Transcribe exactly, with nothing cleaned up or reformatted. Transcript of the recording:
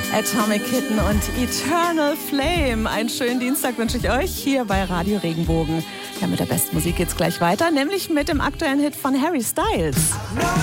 Atomic Kitten und Eternal Flame. Einen schönen Dienstag wünsche ich euch hier bei Radio Regenbogen. Ja, mit der besten Musik geht's gleich weiter, nämlich mit dem aktuellen Hit von Harry Styles.